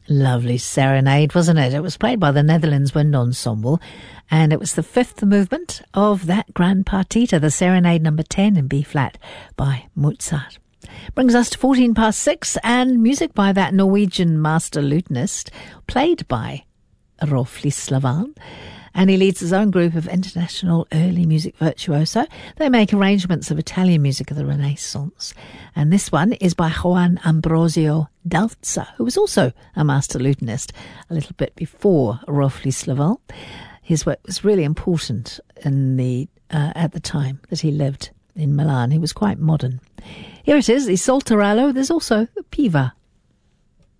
Lovely serenade, wasn't it? It was played by the Netherlands Wind Ensemble, and it was the fifth movement of that Grand Partita, the Serenade number 10 in B-flat by Mozart. Brings us to 6:14, and music by that Norwegian master lutenist, played by Rolf Lislavan. And he leads his own group of international early music virtuoso. They make arrangements of Italian music of the Renaissance. And this one is by Juan Ambrosio Dalza, who was also a master lutenist a little bit before Rolf Lislavan. His work was really important in at the time that he lived in Milan. He was quite modern. Here it is, the Saltarello. There's also the Piva